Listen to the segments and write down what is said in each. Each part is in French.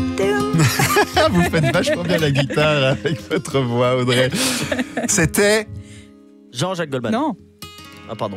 Vous faites vachement bien la guitare avec votre voix, Audrey. C'était Jean-Jacques Goldman. Non. Ah, pardon.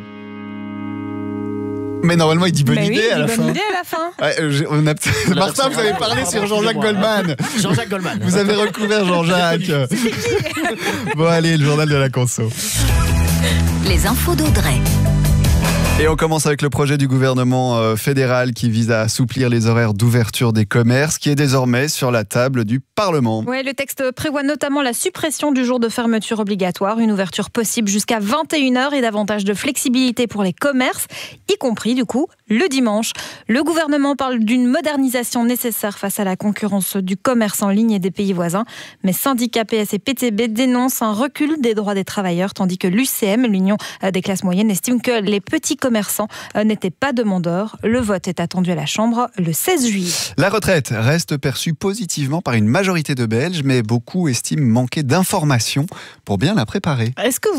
Mais normalement, il dit bonne Mais oui, idée à la bonne fin. idée à la fin. Ouais, Martin, vous avez parlé sur Jean-Jacques Goldman. Jean-Jacques Goldman. Vous avez recouvert Jean-Jacques. Bon, allez, le journal de la conso. Les infos d'Audrey. Et on commence avec le projet du gouvernement fédéral qui vise à assouplir les horaires d'ouverture des commerces, qui est désormais sur la table du Parlement. Ouais, le texte prévoit notamment la suppression du jour de fermeture obligatoire, une ouverture possible jusqu'à 21h et davantage de flexibilité pour les commerces, y compris du coup le dimanche. Le gouvernement parle d'une modernisation nécessaire face à la concurrence du commerce en ligne et des pays voisins, mais syndicats PS et PTB dénoncent un recul des droits des travailleurs, tandis que l'UCM, l'Union des classes moyennes, estime que les petits commerçants n'étaient pas demandeurs. Le vote est attendu à la Chambre le 16 juillet. La retraite reste perçue positivement par une majorité de Belges, mais beaucoup estiment manquer d'informations pour bien la préparer. Est-ce que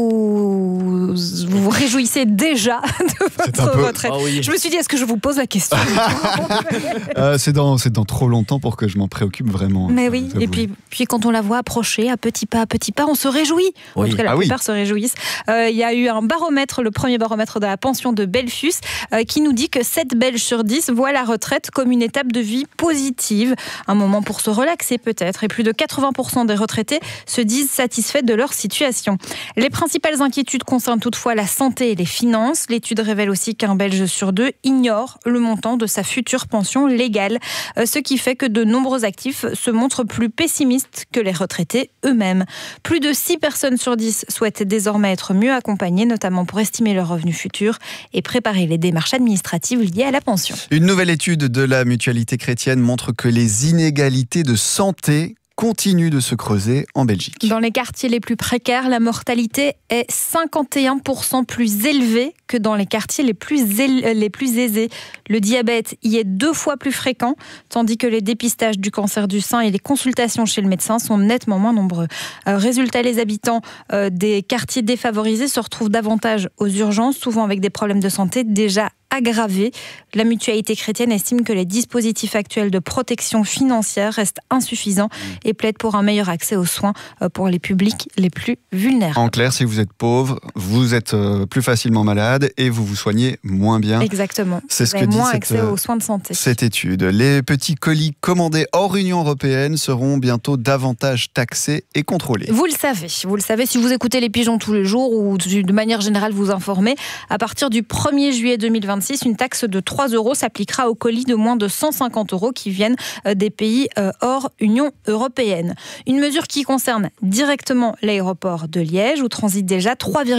vous réjouissez déjà de votre retraite? Ah oui. Je me suis dit, est-ce que je vous pose la question? C'est dans trop longtemps pour que je m'en préoccupe vraiment. Mais oui, et puis quand on la voit approcher à petits pas, on se réjouit. Oui. En tout cas, la plupart se réjouissent. Il y a eu un baromètre, le premier baromètre de la pension de Belfus, qui nous dit que 7 Belges sur 10 voient la retraite comme une étape de vie positive, un moment pour se relaxer peut-être, et plus de 80% des retraités se disent satisfaits de leur situation. Les principales inquiétudes concernent toutefois la santé et les finances. L'étude révèle aussi qu'un Belge sur 2 ignore le montant de sa future pension légale, ce qui fait que de nombreux actifs se montrent plus pessimistes que les retraités eux-mêmes. Plus de 6 personnes sur 10 souhaitent désormais être mieux accompagnées, notamment pour estimer leurs revenus futurs et préparer les démarches administratives liées à la pension. Une nouvelle étude de la Mutualité chrétienne montre que les inégalités de santé continuent de se creuser en Belgique. Dans les quartiers les plus précaires, la mortalité est 51% plus élevée que dans les quartiers les plus aisés. Le diabète y est 2 fois plus fréquent, tandis que les dépistages du cancer du sein et les consultations chez le médecin sont nettement moins nombreux. Résultat, les habitants des quartiers défavorisés se retrouvent davantage aux urgences, souvent avec des problèmes de santé déjà aggravés. La Mutualité chrétienne estime que les dispositifs actuels de protection financière restent insuffisants et plaide pour un meilleur accès aux soins pour les publics les plus vulnérables. En clair, si vous êtes pauvre, vous êtes plus facilement malade et vous vous soignez moins bien. Exactement. C'est ce vous que avez dit moins accès aux soins de santé. Cette étude. Les petits colis commandés hors Union européenne seront bientôt davantage taxés et contrôlés. Vous le savez si vous écoutez les pigeons tous les jours ou de manière générale vous informez, à partir du 1er juillet 2026, une taxe de 3 € s'appliquera aux colis de moins de 150 € qui viennent des pays hors Union européenne. Une mesure qui concerne directement l'aéroport de Liège où transitent déjà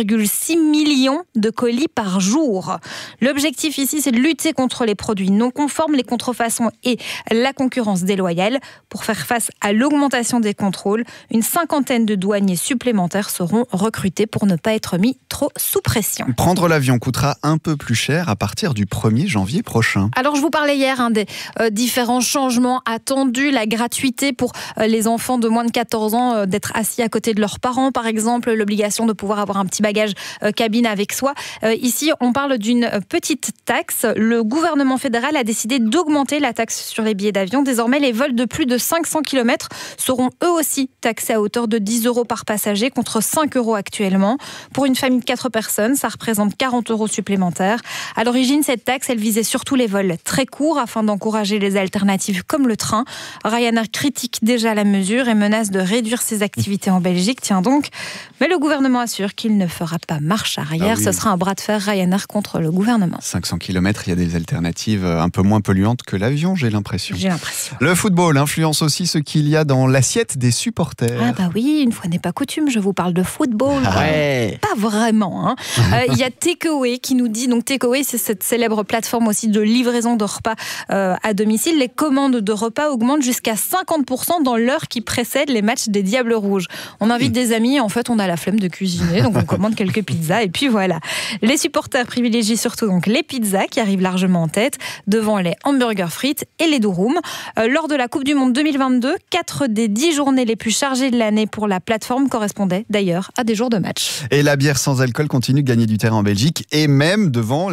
3,6 millions de colis par jour. L'objectif ici, c'est de lutter contre les produits non conformes, les contrefaçons et la concurrence déloyale. Pour faire face à l'augmentation des contrôles, une 50aine de douaniers supplémentaires seront recrutés pour ne pas être mis trop sous pression. Prendre l'avion coûtera un peu plus cher à partir du 1er janvier prochain. Alors je vous parlais hier des différents changements attendus, la gratuité pour les enfants de moins de 14 ans d'être assis à côté de leurs parents par exemple, l'obligation de pouvoir avoir un petit bagage cabine avec soi. Ici on parle d'une petite taxe. Le gouvernement fédéral a décidé d'augmenter la taxe sur les billets d'avion. Désormais les vols de plus de 500 km seront eux aussi taxés à hauteur de 10 € par passager contre 5 € actuellement. Pour une famille de 4 personnes, ça représente 40 € supplémentaires. À l'origine, cette taxe, elle visait surtout les vols très courts afin d'encourager les alternatives comme le train. Ryanair critique déjà la mesure et menace de réduire ses activités en Belgique. Tiens donc. Mais le gouvernement assure qu'il ne fera pas marche arrière. Ah oui. Ce sera un bras de fer Ryanair contre le gouvernement. 500 km, il y a des alternatives un peu moins polluantes que l'avion, j'ai l'impression. J'ai l'impression. Le football influence aussi ce qu'il y a dans l'assiette des supporters. Ah bah oui, une fois n'est pas coutume, je vous parle de football. Ouais. Pas vraiment. Il y a Takeaway qui nous dit, donc Takeaway c'est cette célèbre plateforme aussi de livraison de repas à domicile. Les commandes de repas augmentent jusqu'à 50% dans l'heure qui précède les matchs des Diables Rouges. On invite des amis, en fait on a la flemme de cuisiner, donc on commande quelques pizzas et puis voilà. Les supporters privilégient surtout donc les pizzas qui arrivent largement en tête, devant les hamburgers frites et les durum. Lors de la Coupe du Monde 2022, 4 des 10 journées les plus chargées de l'année pour la plateforme correspondaient d'ailleurs à des jours de match. Et la bière sans alcool continue de gagner du terrain en Belgique et même devant les matchs de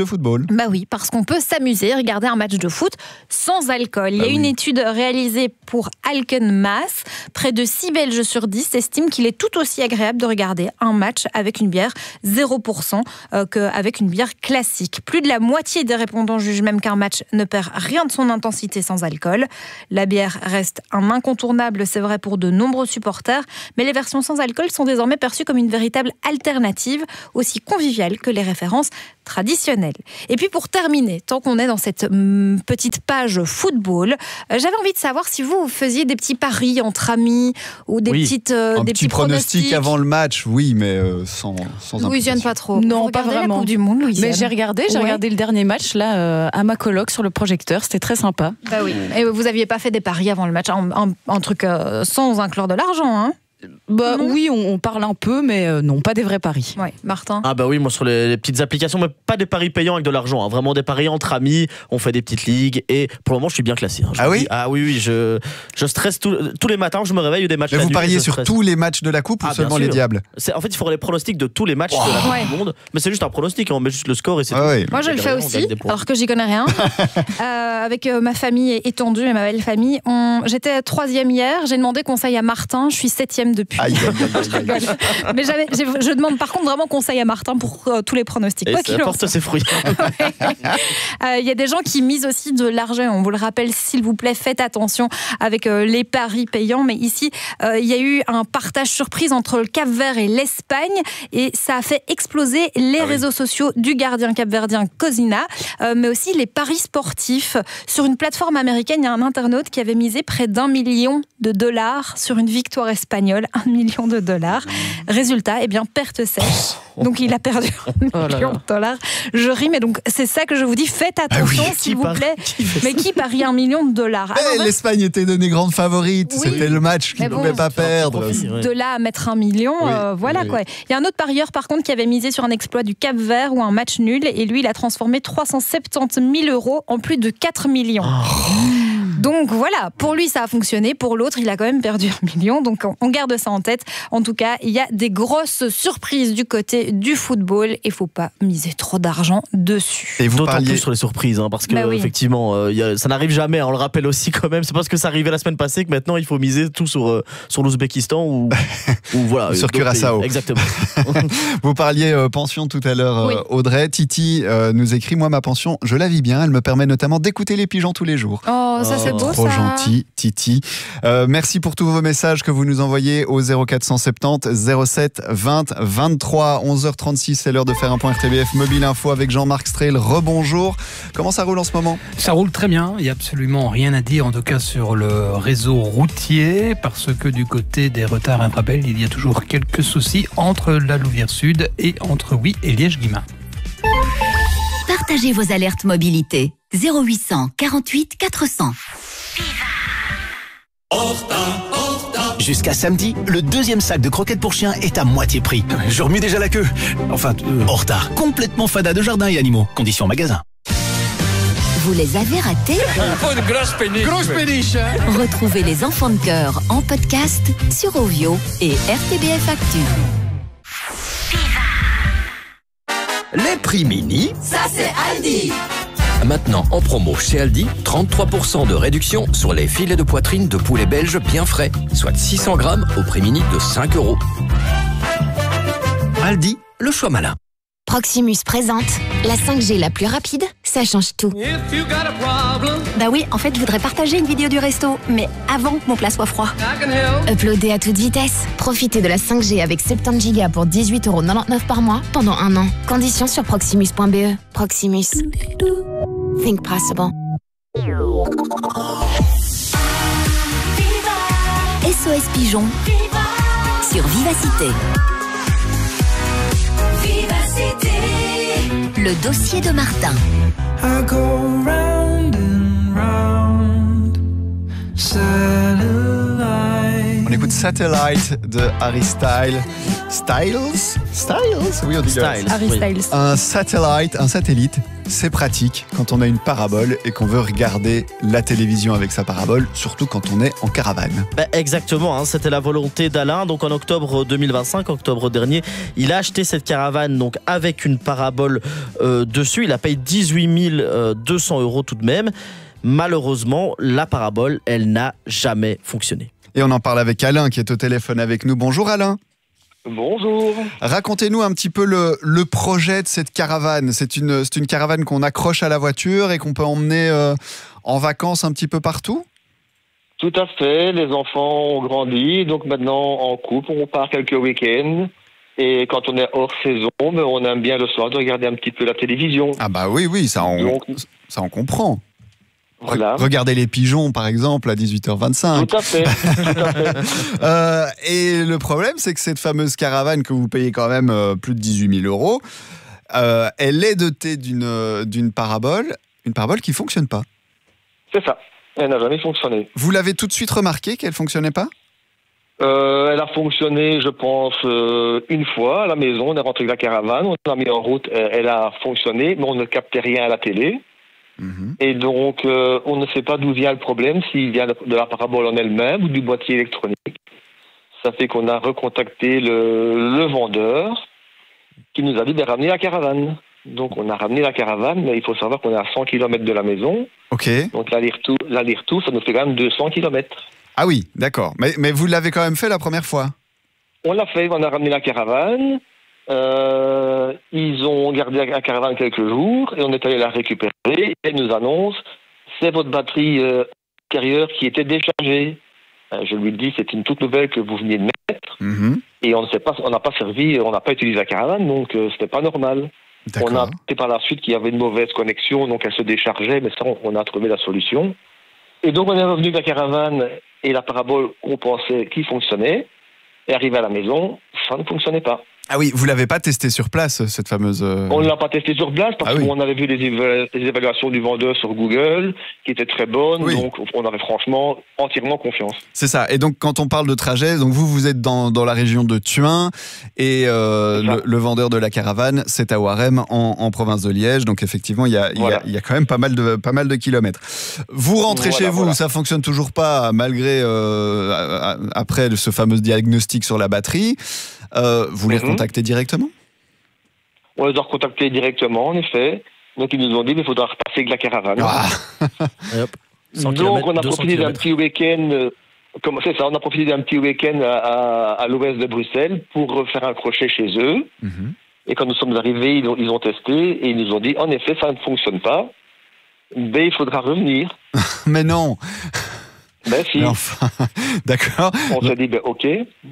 de football. Bah oui, parce qu'on peut s'amuser, regarder un match de foot sans alcool. Il y a une étude réalisée pour Alkenmass. Près de 6 Belges sur 10 estiment qu'il est tout aussi agréable de regarder un match avec une bière 0% qu'avec une bière classique. Plus de la moitié des répondants jugent même qu'un match ne perd rien de son intensité sans alcool. La bière reste un incontournable, c'est vrai pour de nombreux supporters, mais les versions sans alcool sont désormais perçues comme une véritable alternative, aussi conviviale que les références traditionnelles. Et puis pour terminer, tant qu'on est dans cette petite page football, j'avais envie de savoir si vous faisiez des petits paris entre amis ou des petits pronostics avant le match, oui, mais sans Louisiane, pas trop. Non, pas vraiment. La Coupe du Monde, Louisiane. Mais j'ai regardé le dernier match là à ma coloc sur le projecteur, c'était très sympa. Bah oui. Et vous aviez pas fait des paris avant le match, un truc sans inclure de l'argent, hein? Bah oui, on parle un peu, mais non, pas des vrais paris. Ouais, Martin. Ah bah oui, moi sur les petites applications, mais pas des paris payants avec de l'argent, hein, vraiment des paris entre amis, on fait des petites ligues et pour le moment je suis bien classé. Hein, ah oui oui, je stresse tous les matins, je me réveille, des matchs. Mais vous pariez sur tous les matchs de la Coupe ou seulement les Diables? En fait, il faudrait les pronostics de tous les matchs de la Coupe du Monde, mais c'est juste un pronostic, on met juste le score et c'est tout. Oui. Moi je le fais aussi, alors que j'y connais rien. Avec ma famille étendue et ma belle famille, j'étais 3e hier, j'ai demandé conseil à Martin, je suis 7e depuis. Mais je demande par contre vraiment conseil à Martin pour tous les pronostics. Et ça porte ses fruits. Il y a des gens qui misent aussi de l'argent. On vous le rappelle, s'il vous plaît, faites attention avec les paris payants. Mais ici, il y a eu un partage surprise entre le Cap-Vert et l'Espagne et ça a fait exploser les réseaux sociaux du gardien capverdien Cosina, mais aussi les paris sportifs. Sur une plateforme américaine, il y a un internaute qui avait misé près d'$1 million sur une victoire espagnole. $1 million. Résultat, perte sèche. Donc il a perdu $1 million. Je ris, mais donc c'est ça que je vous dis, faites attention s'il vous plaît. Mais qui parie $1 million? L'Espagne était donnée grande favorite, c'était le match qu'il ne pouvait pas perdre. De là à mettre $1 million, quoi. Il y a un autre parieur par contre qui avait misé sur un exploit du Cap-Vert ou un match nul et lui il a transformé 370 000 € en plus de 4 millions. Donc voilà, pour lui ça a fonctionné, pour l'autre il a quand même perdu $1 million, donc on garde ça en tête. En tout cas, il y a des grosses surprises du côté du football et il ne faut pas miser trop d'argent dessus. Et vous d'autant plus sur les surprises, hein, parce que effectivement, ça n'arrive jamais, on le rappelle aussi quand même, c'est parce que ça arrivait la semaine passée que maintenant il faut miser tout sur l'Ouzbékistan ou voilà, sur Curaçao. Exactement. Vous parliez pension tout à l'heure, Audrey. Titi nous écrit, moi ma pension, je la vis bien, elle me permet notamment d'écouter les pigeons tous les jours. Oh, ça c'est beau, trop ça. gentil, Titi. Merci pour tous vos messages que vous nous envoyez au 0470 07 20 23. 11h36, c'est l'heure de faire un point RTBF Mobile Info avec Jean-Marc Strehl. Rebonjour. Comment ça roule en ce moment? Ça roule très bien. Il n'y a absolument rien à dire, en tout cas sur le réseau routier, parce que du côté des retards intrabel, il y a toujours quelques soucis entre la Louvière Sud et entre et Liège-Guillemins. Partagez vos alertes mobilité. 0800 48 400. Jusqu'à samedi, le deuxième sac de croquettes pour chiens est à moitié prix. Je remue déjà la queue. Enfin, en retard. Complètement fada de jardin et animaux. Conditions magasin. Vous les avez ratés? Une grosse péniche. Grosse péniche. Retrouvez les enfants de cœur en podcast sur Ovio et RTBF Actu. Les prix mini. Ça c'est Aldi. Maintenant en promo chez Aldi, 33% de réduction sur les filets de poitrine de poulet belge bien frais, soit 600 grammes au prix mini de 5 €. Aldi, le choix malin. Proximus présente la 5G la plus rapide, ça change tout. Bah oui, en fait, je voudrais partager une vidéo du resto, mais avant que mon plat soit froid. Uploader à toute vitesse. Profitez de la 5G avec 70 Go pour 18,99 € par mois pendant 1 an. Conditions sur proximus.be. Proximus. Think possible. SOS Pigeon sur Vivacité. Le dossier de Martin. On écoute Satellite de Harry Styles. Oui, on dit Harry Styles. Un satellite, c'est pratique quand on a une parabole et qu'on veut regarder la télévision avec sa parabole, surtout quand on est en caravane. Exactement, c'était la volonté d'Alain. Donc en octobre 2025, octobre dernier, il a acheté cette caravane donc avec une parabole dessus. Il a payé 18 200 € tout de même. Malheureusement, la parabole, elle n'a jamais fonctionné. Et on en parle avec Alain qui est au téléphone avec nous. Bonjour Alain. Bonjour. Racontez-nous un petit peu le projet de cette caravane. C'est une caravane qu'on accroche à la voiture et qu'on peut emmener en vacances un petit peu partout ? Tout à fait. Les enfants ont grandi, donc maintenant en couple, on part quelques week-ends. Et quand on est hors saison, on aime bien le soir de regarder un petit peu la télévision. Ah bah oui, ça on comprend. Voilà. Regardez les pigeons, par exemple, à 18h25. Tout à fait. Et le problème, c'est que cette fameuse caravane que vous payez quand même plus de 18 000 €, elle est dotée d'une parabole, une parabole qui ne fonctionne pas. C'est ça. Elle n'a jamais fonctionné. Vous l'avez tout de suite remarqué qu'elle ne fonctionnait pas ? Elle a fonctionné, je pense, une fois à la maison. On est rentré avec la caravane, on l'a mis en route, elle a fonctionné, mais on ne captait rien à la télé. Et donc, on ne sait pas d'où vient le problème, s'il vient de la parabole en elle-même ou du boîtier électronique. Ça fait qu'on a recontacté le vendeur qui nous a dit de ramener la caravane. Donc, on a ramené la caravane, mais il faut savoir qu'on est à 100 km de la maison. Ok. Donc, l'aller-retour, ça nous fait quand même 200 km. Ah oui, d'accord. Mais vous l'avez quand même fait la première fois ? On l'a fait, on a ramené la caravane. Ils ont gardé la caravane quelques jours et on est allé la récupérer et ils nous annoncent c'est votre batterie intérieure qui était déchargée. Je lui dis c'est une toute nouvelle que vous veniez de mettre et on n'a pas utilisé la caravane, donc c'était pas normal. D'accord. On a appris par la suite qu'il y avait une mauvaise connexion, donc elle se déchargeait, mais ça on a trouvé la solution. Et donc on est revenu de la caravane et la parabole qu'on pensait qui fonctionnait, et arrivé à la maison, ça ne fonctionnait pas. Ah oui, vous l'avez pas testé sur place, cette fameuse... On ne l'a pas testé sur place parce qu'on avait vu les évaluations du vendeur sur Google qui étaient très bonnes, donc on avait franchement entièrement confiance. C'est ça, et donc quand on parle de trajet, donc vous êtes dans la région de Thuin et le vendeur de la caravane, c'est à Waremme en province de Liège, donc effectivement il y a quand même pas mal de kilomètres. Vous rentrez chez vous, ça fonctionne toujours pas malgré après ce fameux diagnostic sur la batterie. Vous les recontactez directement ? On les a recontactés directement, en effet. Donc ils nous ont dit qu'il faudra repasser avec la caravane. Donc on a profité d'un petit week-end. On a profité d'un petit week-end à l'ouest de Bruxelles pour faire un crochet chez eux. Et quand nous sommes arrivés, ils ont testé et ils nous ont dit en effet ça ne fonctionne pas. Mais il faudra revenir. Mais non. Ben si. Mais enfin, d'accord. On s'est dit ok.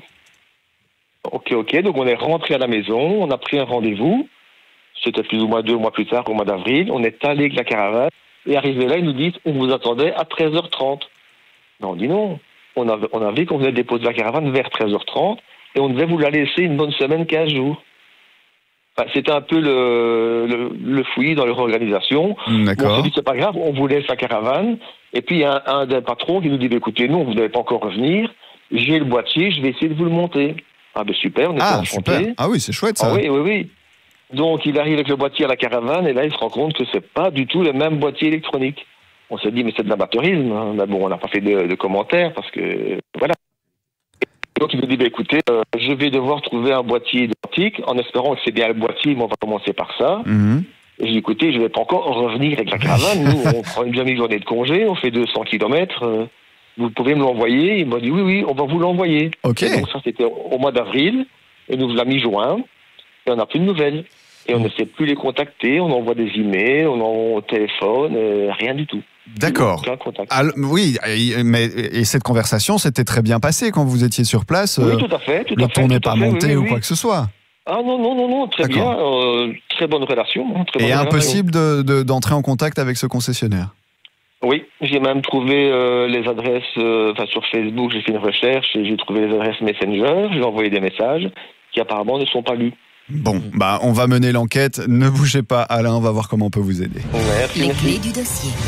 Donc on est rentré à la maison, on a pris un rendez-vous. C'était plus ou moins 2 mois plus tard, au mois d'avril. On est allé avec la caravane et arrivé là, ils nous disent on vous attendait à 13h30. Mais on dit non. On a vu qu'on venait déposer la caravane vers 13h30 et on devait vous la laisser une bonne semaine, 15 jours. Enfin, c'était un peu le fouillis dans leur organisation. D'accord. On s'est dit c'est pas grave, on vous laisse la caravane. Et puis il y a un des patrons qui nous dit écoutez, nous, vous n'allez pas encore revenir. J'ai le boîtier, je vais essayer de vous le monter. Ah ben super, on était enchantés. Super. Ah oui, c'est chouette ça. Ah oui. Donc il arrive avec le boîtier à la caravane et là il se rend compte que c'est pas du tout le même boîtier électronique. On s'est dit mais c'est de l'amateurisme. Mais bon, on n'a pas fait de commentaires parce que voilà. Donc il nous dit écoutez, je vais devoir trouver un boîtier identique en espérant que c'est bien le boîtier, mais on va commencer par ça. Et j'ai dit écoutez, je vais pas encore revenir avec la caravane. Nous on prend une demi-journée de congé, on fait 200 km. Vous pouvez me l'envoyer. Il m'a dit oui, on va vous l'envoyer. Ok. Donc ça, c'était au mois d'avril. Et nous la mi-juin. Et on n'a plus de nouvelles. Et on ne sait plus les contacter. On envoie des emails, on envoie au téléphone, rien du tout. D'accord. Aucun contact. Oui, mais cette conversation s'était très bien passée quand vous étiez sur place. Oui, tout à fait. Le ton n'est pas monté ou quoi que ce soit. Ah non, très bien. Très bonne relation. Et impossible d'entrer en contact avec ce concessionnaire. Oui, j'ai même trouvé les adresses sur Facebook, j'ai fait une recherche et j'ai trouvé les adresses Messenger, j'ai envoyé des messages qui apparemment ne sont pas lus. Bon, on va mener l'enquête, ne bougez pas Alain, on va voir comment on peut vous aider. Merci. Les clés du dossier.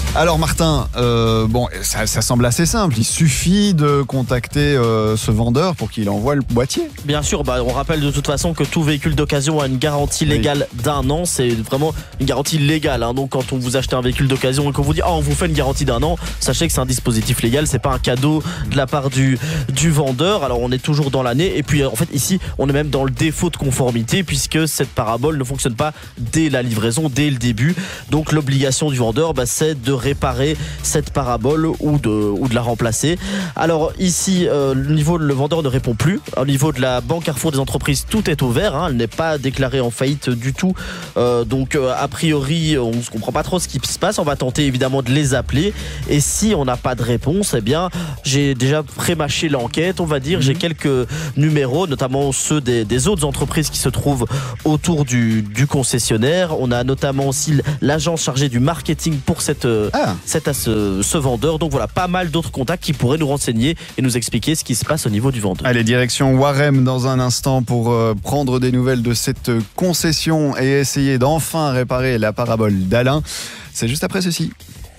Alors Martin, ça semble assez simple. Il suffit de contacter ce vendeur pour qu'il envoie le boîtier. Bien sûr, on rappelle de toute façon que tout véhicule d'occasion a une garantie légale d'1 an. C'est vraiment une garantie légale. Donc quand on vous achète un véhicule d'occasion et qu'on vous dit on vous fait une garantie d'1 an, sachez que c'est un dispositif légal. C'est pas un cadeau de la part du vendeur. Alors on est toujours dans l'année. Et puis en fait ici, on est même dans le défaut de conformité puisque cette parabole ne fonctionne pas dès la livraison, dès le début. Donc l'obligation du vendeur, c'est de réparer cette parabole ou de la remplacer. Alors ici, le vendeur ne répond plus. Au niveau de la Banque Carrefour des entreprises, tout est ouvert. Elle n'est pas déclarée en faillite du tout. Donc a priori, on ne comprend pas trop ce qui se passe. On va tenter évidemment de les appeler. Et si on n'a pas de réponse, j'ai déjà pré-mâché l'enquête, on va dire. J'ai quelques numéros, notamment ceux des autres entreprises qui se trouvent autour du concessionnaire. On a notamment aussi l'agence chargée du marketing pour ce vendeur. Donc voilà, pas mal d'autres contacts qui pourraient nous renseigner et nous expliquer ce qui se passe au niveau du vendeur. Allez, direction Warem dans un instant pour prendre des nouvelles de cette concession et essayer d'enfin réparer la parabole d'Alain. C'est juste après ceci.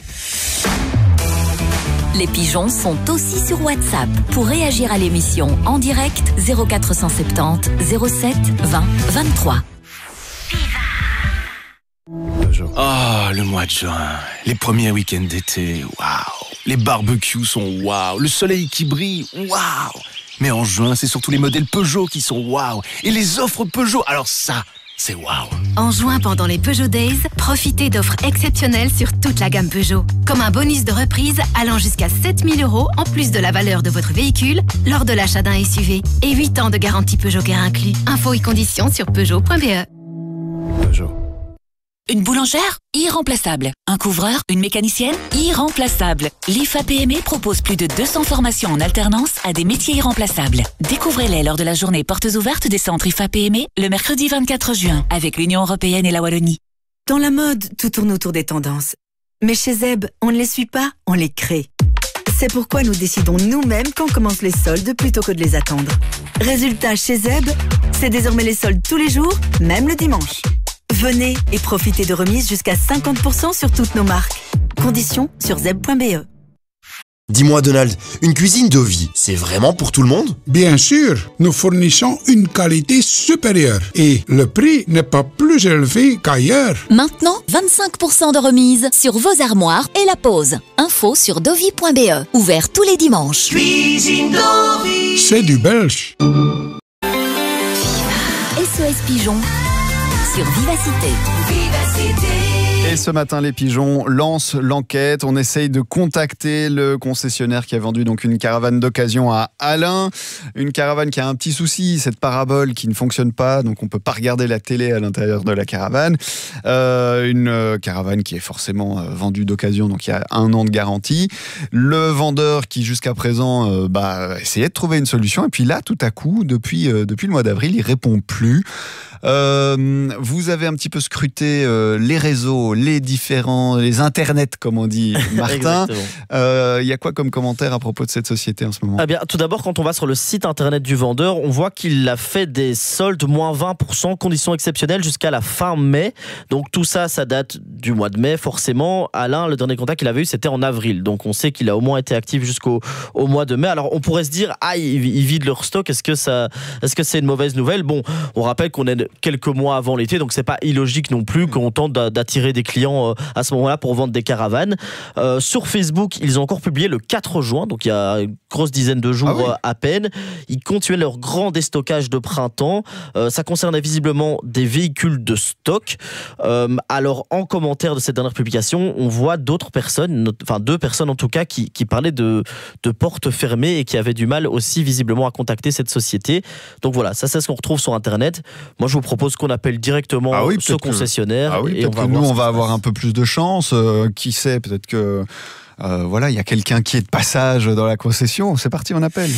Les pigeons sont aussi sur WhatsApp. Pour réagir à l'émission en direct, 0470 07 20 23. Le mois de juin, les premiers week-ends d'été, waouh. Les barbecues sont waouh, le soleil qui brille, waouh. Mais en juin, c'est surtout les modèles Peugeot qui sont waouh. Et les offres Peugeot, alors ça, c'est waouh. En juin, pendant les Peugeot Days, profitez d'offres exceptionnelles sur toute la gamme Peugeot. Comme un bonus de reprise allant jusqu'à 7 000 € en plus de la valeur de votre véhicule lors de l'achat d'un SUV. Et 8 ans de garantie Peugeot Care inclus. Infos et conditions sur Peugeot.be. Peugeot. Une boulangère ? Irremplaçable. Un couvreur ? Une mécanicienne ? Irremplaçable. L'IFA PME propose plus de 200 formations en alternance à des métiers irremplaçables. Découvrez-les lors de la journée portes ouvertes des centres IFA PME le mercredi 24 juin avec l'Union Européenne et la Wallonie. Dans la mode, tout tourne autour des tendances. Mais chez Zeb, on ne les suit pas, on les crée. C'est pourquoi nous décidons nous-mêmes quand commencent les soldes plutôt que de les attendre. Résultat, chez Zeb, c'est désormais les soldes tous les jours, même le dimanche. Venez et profitez de remises jusqu'à 50% sur toutes nos marques. Conditions sur zeb.be. Dis-moi Donald, une cuisine Dovi, c'est vraiment pour tout le monde ? Bien sûr, nous fournissons une qualité supérieure et le prix n'est pas plus élevé qu'ailleurs. Maintenant, 25% de remise sur vos armoires et la pose. Info sur dovi.be. Ouvert tous les dimanches. Cuisine Dovi, c'est du belge. SOS Pigeon sur Vivacité. Et ce matin, les pigeons lancent l'enquête. On essaye de contacter le concessionnaire qui a vendu donc une caravane d'occasion à Alain. Une caravane qui a un petit souci, cette parabole qui ne fonctionne pas, donc on ne peut pas regarder la télé à l'intérieur de la caravane. Une caravane qui est forcément vendue d'occasion, donc il y a 1 an de garantie. Le vendeur qui jusqu'à présent essayait de trouver une solution. Et puis là, tout à coup, depuis le mois d'avril, il ne répond plus. Vous avez un petit peu scruté les réseaux, les internets, comme on dit, Martin. Il y a quoi comme commentaire à propos de cette société en ce moment ? Tout d'abord, quand on va sur le site internet du vendeur, on voit qu'il a fait des soldes moins 20%, conditions exceptionnelles jusqu'à la fin mai. Donc tout ça, ça date du mois de mai, forcément. Alain, le dernier contact qu'il avait eu, c'était en avril. Donc on sait qu'il a au moins été actif jusqu'au mois de mai. Alors on pourrait se dire, ils vident leur stock. Est-ce que c'est une mauvaise nouvelle ? Bon, on rappelle qu'on est quelques mois avant l'été, donc c'est pas illogique non plus qu'on tente d'attirer des clients à ce moment-là pour vendre des caravanes. Sur Facebook, ils ont encore publié le 4 juin, donc il y a une grosse dizaine de jours à peine. Ils continuaient leur grand déstockage de printemps. Ça concernait visiblement des véhicules de stock. Alors en commentaire de cette dernière publication, on voit d'autres personnes, enfin 2 personnes en tout cas, qui parlaient de portes fermées et qui avaient du mal aussi visiblement à contacter cette société. Donc voilà, ça c'est ce qu'on retrouve sur internet. Moi je vous propose qu'on appelle directement ce concessionnaire. Et on va avoir un peu plus de chance. Qui sait, peut-être que il y a quelqu'un qui est de passage dans la concession. C'est parti, on appelle.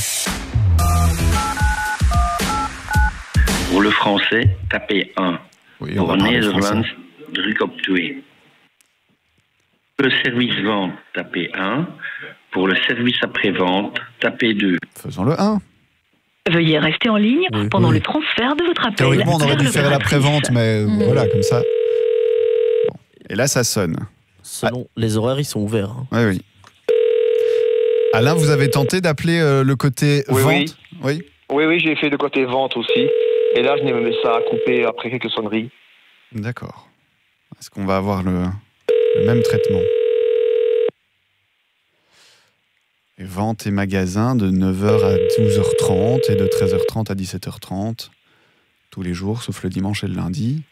Pour le français, tapez 1. Oui, pour Nederlands, druk op 2. Pour le service vente, tapez 1. Pour le service après-vente, tapez 2. Faisons le 1. Veuillez rester en ligne pendant le transfert de votre appel. Théoriquement, on aurait dû faire la prévente, mais voilà, comme ça. Bon. Et là, ça sonne. Selon les horaires, ils sont ouverts. Hein. Oui, oui. Alain, vous avez tenté d'appeler le côté vente? Oui. Oui, j'ai fait le côté vente aussi. Et là, je n'ai mis ça à couper après quelques sonneries. D'accord. Est-ce qu'on va avoir le même traitement? Et vente et magasin de 9h à 12h30 et de 13h30 à 17h30. Tous les jours, sauf le dimanche et le lundi.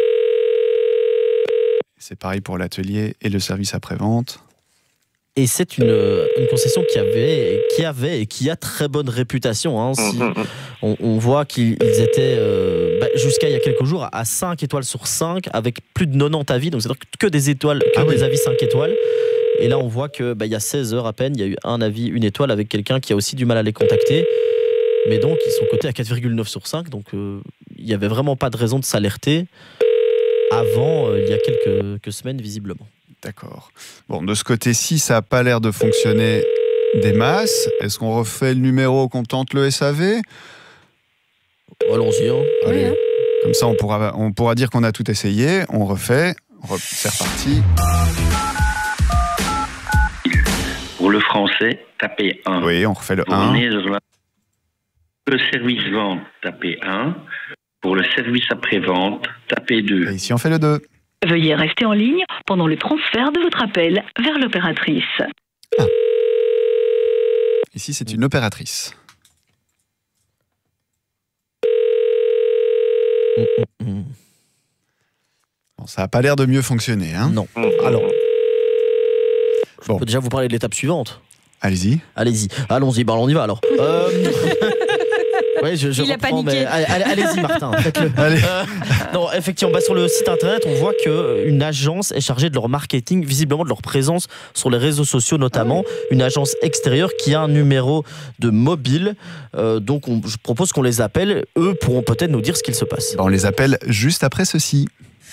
C'est pareil pour l'atelier et le service après-vente. Et c'est une concession qui avait et qui a très bonne réputation. Hein. Si on voit qu'ils étaient, jusqu'à il y a quelques jours, à 5 étoiles sur 5, avec plus de 90 avis. Donc c'est-à-dire que des étoiles, des avis 5 étoiles. Et là, on voit que il y a 16 heures à peine, il y a eu un avis, une étoile, avec quelqu'un qui a aussi du mal à les contacter. Mais donc, ils sont cotés à 4,9 sur 5. Donc, il n'y avait vraiment pas de raison de s'alerter avant, il y a quelques semaines, visiblement. D'accord. Bon, de ce côté-ci, ça n'a pas l'air de fonctionner des masses. Est-ce qu'on refait le numéro, qu'on tente le SAV? Allons-y. Hein. Allez. Oui, hein. Comme ça, on pourra dire qu'on a tout essayé. On refait. C'est reparti. Pour le français, tapez 1. Oui, on refait le 1. Pour le service vente, tapez 1. Pour le service après-vente, tapez 2. Et ici, on fait le 2. Veuillez rester en ligne pendant le transfert de votre appel vers l'opératrice. Ah. Ici, c'est une opératrice. Bon, ça n'a pas l'air de mieux fonctionner, hein? Non. Alors, je peux déjà vous parler de l'étape suivante. Allez-y. Allons-y. On y va alors. Oui, je il a reprends, paniqué. Allez-y, Martin. Faites-le. Allez. Non, effectivement, sur le site internet, on voit qu'une agence est chargée de leur marketing, visiblement de leur présence sur les réseaux sociaux notamment. Une agence extérieure qui a un numéro de mobile. Donc, je propose qu'on les appelle. Eux pourront peut-être nous dire ce qu'il se passe. On les appelle juste après ceci.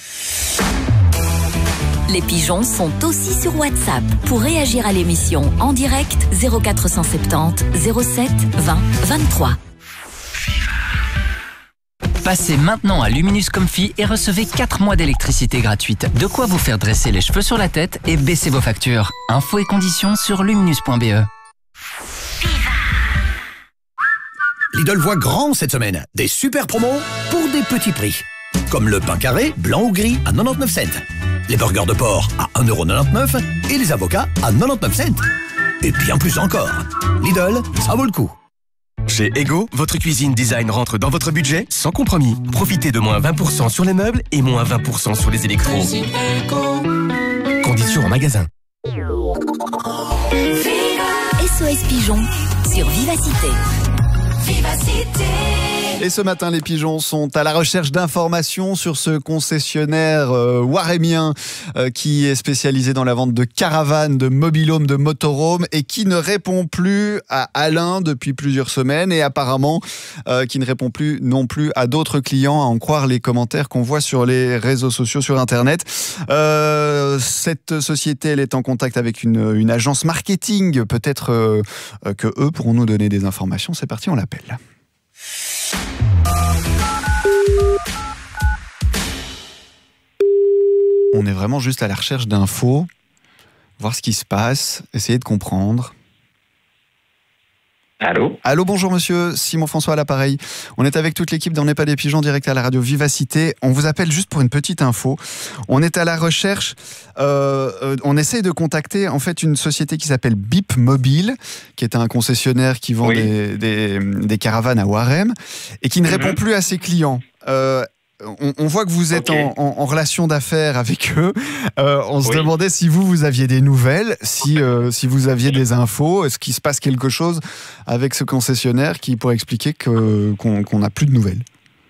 Les pigeons sont aussi sur WhatsApp. Pour réagir à l'émission en direct, 0470 07 20 23. Passez maintenant à Luminus Comfy et recevez 4 mois d'électricité gratuite. De quoi vous faire dresser les cheveux sur la tête et baisser vos factures. Infos et conditions sur luminus.be. Lidl voit grand cette semaine. Des super promos pour des petits prix. Comme le pain carré, blanc ou gris à 99 cents. Les burgers de porc à 1,99€ et les avocats à 99 cents. Et bien plus encore. Lidl, ça vaut le coup. Chez Ego, votre cuisine design rentre dans votre budget sans compromis. Profitez de moins 20% sur les meubles et moins 20% sur les électros. Conditions en magasin. SOS Pigeon sur Vivacité. Et ce matin, les pigeons sont à la recherche d'informations sur ce concessionnaire waremien qui est spécialisé dans la vente de caravanes, de mobil-homes, de motorhomes et qui ne répond plus à Alain depuis plusieurs semaines et apparemment qui ne répond plus non plus à d'autres clients, à en croire les commentaires qu'on voit sur les réseaux sociaux, sur Internet. Cette société, elle est en contact avec une agence marketing. Peut-être que eux pourront nous donner des informations. C'est parti, on l'appelle. On est vraiment juste à la recherche d'infos, voir ce qui se passe, essayer de comprendre. Allô ? Allô, bonjour monsieur, Simon François à l'appareil. On est avec toute l'équipe d'On n'est pas des pigeons, direct à la radio Vivacité. On vous appelle juste pour une petite info. On est à la recherche, on essaye de contacter en fait une société qui s'appelle Bip Mobile, qui est un concessionnaire qui vend des caravanes à Warem et qui ne répond plus à ses clients. On voit que vous êtes en relation d'affaires avec eux. On se demandait si vous aviez des nouvelles, si vous aviez des infos. Est-ce qu'il se passe quelque chose avec ce concessionnaire qui pourrait expliquer qu'on n'a plus de nouvelles?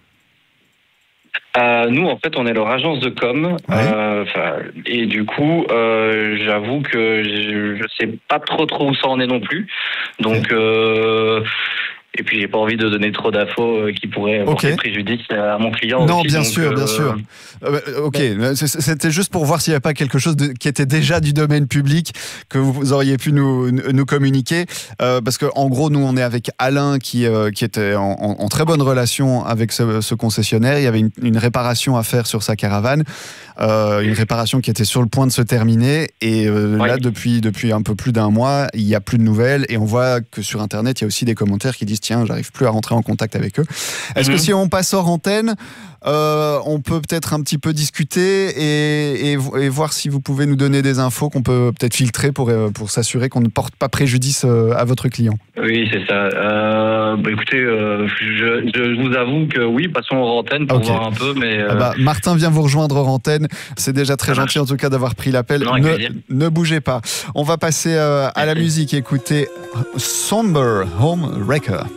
Nous, en fait, on est leur agence de com. Et du coup, j'avoue que je sais pas trop où ça en est non plus. Donc, Et puis j'ai pas envie de donner trop d'infos qui pourraient porter préjudice à mon client. Non, aussi, bien donc, sûr, bien sûr. Ok, c'était juste pour voir s'il n'y avait pas quelque chose qui était déjà du domaine public que vous auriez pu nous communiquer. Parce que en gros, nous on est avec Alain qui était en très bonne relation avec ce concessionnaire. Il y avait une réparation à faire sur sa caravane, une réparation qui était sur le point de se terminer. Et là, depuis un peu plus d'un mois, il n'y a plus de nouvelles. Et on voit que sur Internet, il y a aussi des commentaires qui disent tiens, j'arrive plus à rentrer en contact avec eux. Est-ce que si on passe hors antenne, on peut peut-être un petit peu discuter et voir si vous pouvez nous donner des infos qu'on peut peut-être filtrer pour s'assurer qu'on ne porte pas préjudice à votre client? Oui, c'est ça. Écoutez, je vous avoue que oui, passons hors antenne pour voir un peu. Mais Martin vient vous rejoindre hors antenne. C'est déjà très gentil en tout cas d'avoir pris l'appel. Ne bougez pas. On va passer à la musique. Écoutez Somber Home Wrecker.